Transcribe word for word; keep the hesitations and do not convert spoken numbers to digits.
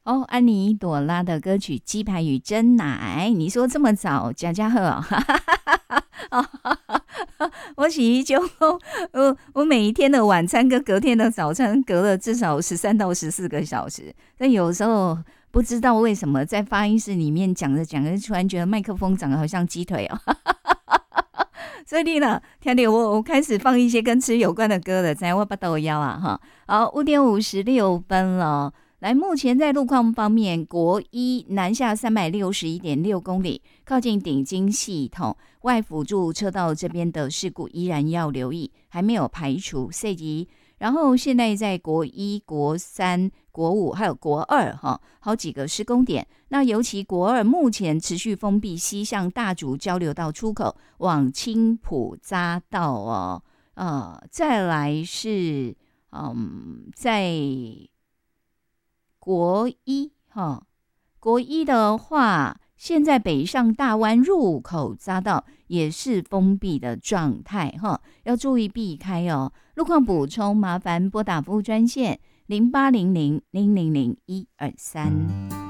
哦，安妮朵拉的歌曲《鸡排与真奶》，你说这么早，贾家贺啊，我洗衣就我我每一天的晚餐跟隔天的早餐隔了至少十三到十四个小时，但有时候不知道为什么在发音室里面讲着讲着，突然觉得麦克风长得好像鸡腿哦。所以呢，听到我我开始放一些跟吃有关的歌了，在我把豆腰啊哈。好，五点五十六分了。来，目前在路况方面，国一南下三百六十一点六公里，靠近顶金系统外辅助车道这边的事故依然要留意，还没有排除涉及。然后现在在国一、国三、国五还有国二哈，好几个施工点。那尤其国二目前持续封闭西向大竹交流道出口往青埔匝道哦，呃，再来是嗯，在国一哈，国一的话，现在北上大湾入口匝道也是封闭的状态哈，要注意避开哦。路况补充，麻烦拨打服务专线零八零零零零零一二三。